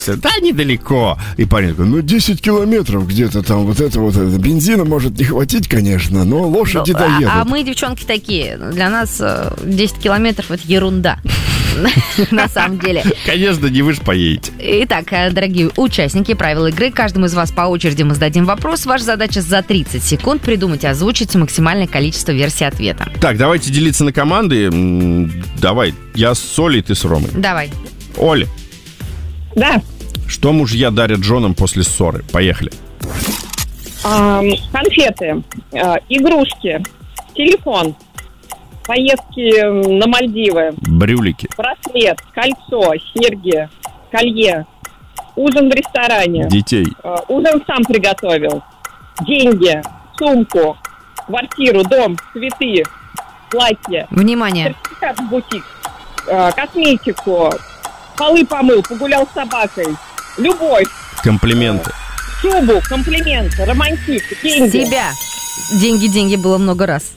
Да, недалеко. И парень такой, 10 километров где-то там, вот это бензина может не хватить, конечно, но лошади доедут. А мы, девчонки, такие, для нас 10 километров это ерунда. На самом деле. Конечно, не вы ж поедете. Итак, дорогие участники, правила игры. Каждому из вас по очереди мы зададим вопрос. Ваша задача за 30 секунд придумать и озвучить максимальное количество версий ответа. Так, давайте делиться на команды. Давай, я с Олей, ты с Ромой. Давай. Оля. Да. Что мужья дарят женам после ссоры? Поехали. Конфеты, игрушки, телефон, поездки на Мальдивы, брюлики, браслет, кольцо, серьги, колье, ужин в ресторане, детей, ужин сам приготовил, деньги, сумку, квартиру, дом, цветы, платье, внимание, сертификат в бутик, косметику, полы помыл, погулял с собакой, любовь, комплименты, шубу, комплименты, романтик, деньги. Себя. Деньги было много раз.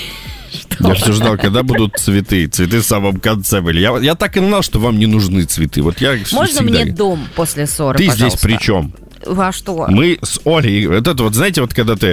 Я все ждал, когда будут цветы. Цветы в самом конце были. Я так и знал, что вам не нужны цветы. Вот я можно мне дом после ссоры, ты пожалуйста? Здесь при чем? Во что? Мы с Олей, знаете, когда ты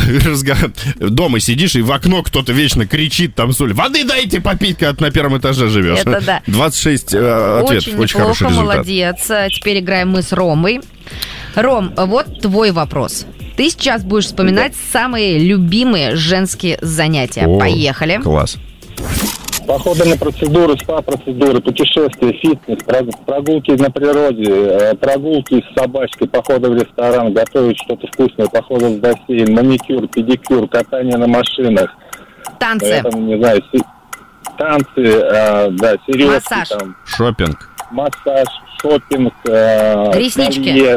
дома сидишь, и в окно кто-то вечно кричит, там, Соля, воды дайте попить, когда ты на первом этаже живешь. Это да. 26 ответов, очень хороший результат. Молодец. Теперь играем мы с Ромой. Ром, вот твой вопрос. Ты сейчас будешь вспоминать самые любимые женские занятия. Поехали. Класс. Походы на процедуры, спа-процедуры, путешествия, фитнес, прогулки на природе, прогулки с собачкой, походы в ресторан, готовить что-то вкусное, походы в бассейн, маникюр, педикюр, катание на машинах. Танцы. Не знаю, танцы, серьезки. Массаж. Там, шопинг. Массаж, шопинг. Реснички. Колье,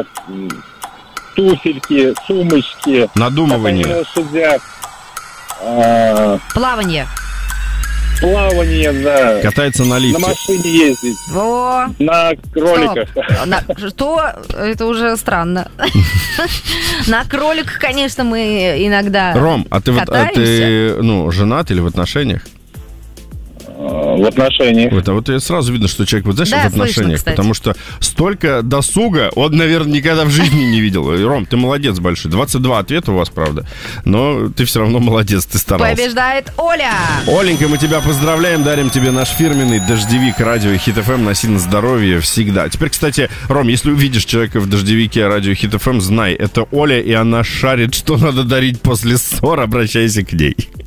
туфельки, сумочки. Надумывание. Катание на лошадях. Плавание. Плавание, да. Катается на лифте. На машине ездить. На кроликах. Что? Это уже странно. На кроликах, конечно, мы иногда Ром, а ты женат или в отношениях? В отношениях. Вот сразу видно, что человек, знаешь, в отношениях. Слышно, потому что столько досуга он, наверное, никогда в жизни не видел. Ром, ты молодец большой. 22 ответа у вас, правда. Но ты все равно молодец, ты старался. Побеждает Оля! Оленька, мы тебя поздравляем, дарим тебе наш фирменный дождевик радио Хит ФМ. Носи на здоровье всегда. Теперь, кстати, Ром, если увидишь человека в дождевике радио Хит ФМ, знай, это Оля, и она шарит, что надо дарить после ссор. Обращайся к ней.